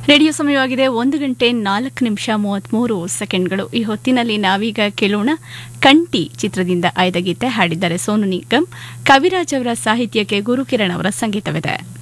Radio ಸಮಯವಾಗಿದೆ 1:04:33 ಈ ಹೊತ್ತಿನಲ್ಲಿ ನಾವೀಗ ಕೇಳೋಣ ಕಂಠಿ ಚಿತ್ರದಿಂದ ಆಯ್ದ ಗೀತೆ ಹಾಡಿದ್ದಾರೆ ಸೋನು ನಿಗಮ್. ಕವಿರಾಜ್ ಅವರ ಸಾಹಿತ್ಯಕ್ಕೆ ಗುರುಕಿರಣ್ ಅವರ ಸಂಗೀತವಿದೆ.